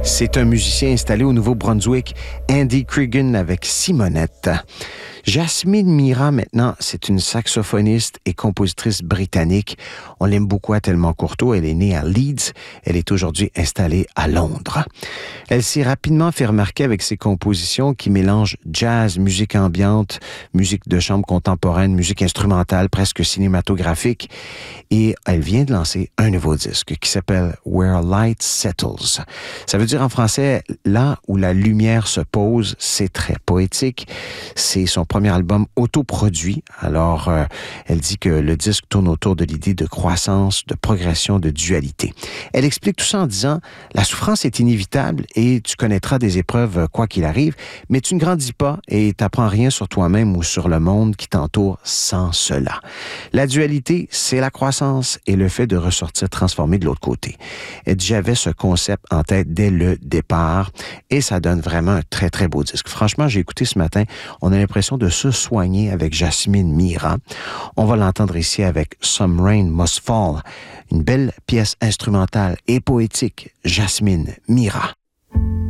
C'est un musicien installé au Nouveau-Brunswick, Andy Cregan avec Simonette. Jasmine Mira, maintenant, c'est une saxophoniste et compositrice britannique. On l'aime beaucoup à Tellement Courteau. Elle est née à Leeds. Elle est aujourd'hui installée à Londres. Elle s'est rapidement fait remarquer avec ses compositions qui mélangent jazz, musique ambiante, musique de chambre contemporaine, musique instrumentale, presque cinématographique. Et elle vient de lancer un nouveau disque qui s'appelle Where Light Settles. Ça veut dire en français, là où la lumière se pose, c'est très poétique. C'est son premier album autoproduit. Alors, elle dit que le disque tourne autour de l'idée de croissance, de progression, de dualité. Elle explique tout ça en disant « La souffrance est inévitable et tu connaîtras des épreuves quoi qu'il arrive, mais tu ne grandis pas et tu n'apprends rien sur toi-même ou sur le monde qui t'entoure sans cela. La dualité, c'est la croissance et le fait de ressortir transformé de l'autre côté. » Elle dit « J'avais ce concept en tête dès le départ et ça donne vraiment un très, très beau disque. » Franchement, j'ai écouté ce matin, on a l'impression de se soigner avec Jasmine Mira. On va l'entendre ici avec Some Rain Must Fall, une belle pièce instrumentale et poétique, Jasmine Mira.